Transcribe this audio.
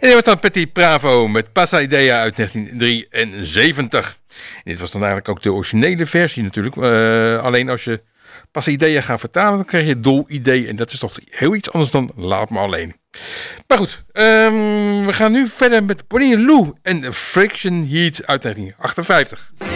dit was dan Petit Bravo met Passa Idea uit 1973. En dit was dan eigenlijk ook de originele versie natuurlijk. Alleen als je Passa Idea gaat vertalen, dan krijg je Dol Idee. En dat is toch heel iets anders dan Laat Me Alleen. Maar goed, we gaan nu verder met Bonnie Lou en Friction Heat uit 1958.